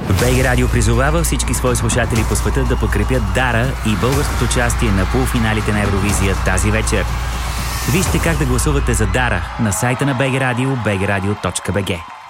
БГ Радио призовава всички свои слушатели по света да подкрепят Дара и българското участие на полуфиналите на Евровизия тази вечер. Вижте как да гласувате за Дара на сайта на БГ Радио, bgradio.bg.